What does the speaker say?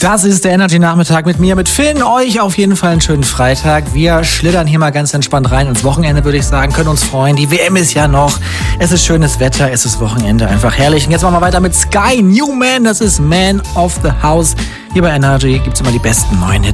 Das ist der Energy-Nachmittag mit mir, mit Finn. Euch auf jeden Fall einen schönen Freitag. Wir schlittern hier mal ganz entspannt rein ins Wochenende, würde ich sagen. Können uns freuen. Die WM ist ja noch. Es ist schönes Wetter. Es ist Wochenende. Einfach herrlich. Und jetzt machen wir weiter mit Sky Newman. Das ist Man of the House. Hier bei Energy gibt es immer die besten neuen Hits.